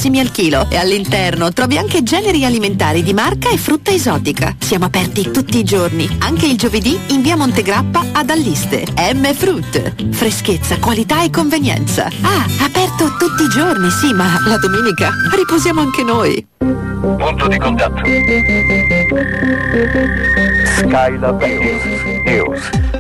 centesimi al chilo e all'interno trovi anche generi alimentari di marca e frutta esotica. Siamo aperti tutti i giorni, anche il giovedì in via Montegrappa ad Alliste. M Fruit, freschezza, qualità e convenienza. Aperto tutti i giorni, sì, ma la domenica riposiamo anche noi. Punto di contatto. Skylab News.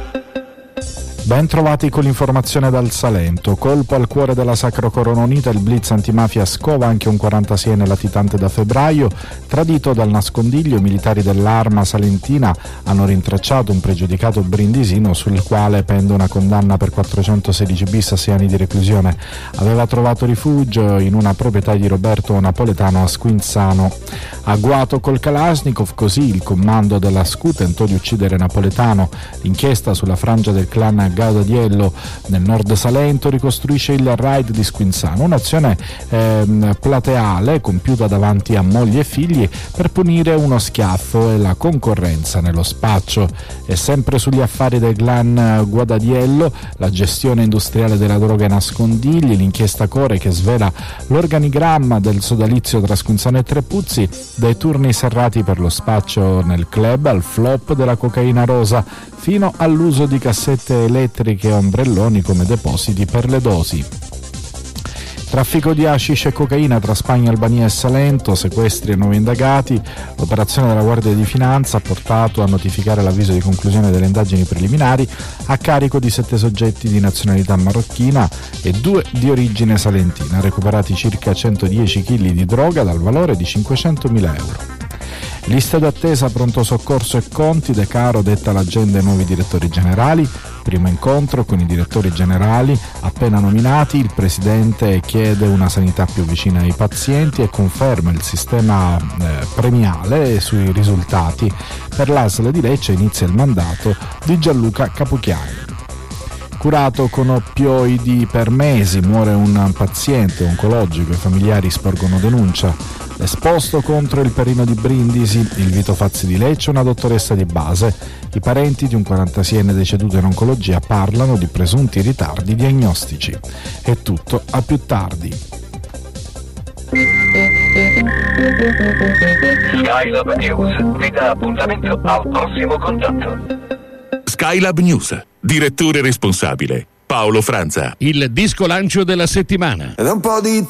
Ben trovati con l'informazione dal Salento. Colpo al cuore della Sacra Corona Unita, il blitz antimafia scova anche un 46enne latitante da febbraio. Tradito dal nascondiglio, i militari dell'Arma salentina hanno rintracciato un pregiudicato brindisino sul quale pende una condanna per 416 bis a 6 anni di reclusione. Aveva trovato rifugio in una proprietà di Roberto Napoletano a Squinzano. Agguato col Kalashnikov, così il comando della SCU tentò di uccidere Napoletano. L'inchiesta sulla frangia del clan Gaudadiello nel nord Salento ricostruisce il raid di Squinzano, un'azione plateale compiuta davanti a mogli e figli per punire uno schiaffo e la concorrenza nello spaccio. E sempre sugli affari del clan Guadadiello, la gestione industriale della droga e nascondigli, l'inchiesta Core che svela l'organigramma del sodalizio tra Squinzano e Trepuzzi, dai turni serrati per lo spaccio nel club al flop della cocaina rosa, fino all'uso di cassette elettriche e ombrelloni come depositi per le dosi. Traffico di hashish e cocaina tra Spagna, Albania e Salento, sequestri e nuovi indagati. L'operazione della Guardia di Finanza ha portato a notificare l'avviso di conclusione delle indagini preliminari a carico di 7 soggetti di nazionalità marocchina e 2 di origine salentina, recuperati circa 110 kg di droga dal valore di 500.000 euro. Liste d'attesa, pronto soccorso e conti, De Caro detta l'agenda ai nuovi direttori generali. Primo incontro con i direttori generali appena nominati, il presidente chiede una sanità più vicina ai pazienti e conferma il sistema premiale sui risultati. Per l'ASL di Lecce inizia il mandato di Gianluca Capuchiani. Curato con oppioidi per mesi, muore un paziente oncologico, i familiari sporgono denuncia. Esposto contro il Perino di Brindisi, il Vito Fazzi di Lecce, una dottoressa di base. I parenti di un 46enne deceduto in oncologia parlano di presunti ritardi diagnostici. È tutto, a più tardi. Skylab News vi dà appuntamento al prossimo contatto. Skylab News, direttore responsabile Paolo Franza. Il disco lancio della settimana. Ed un po' di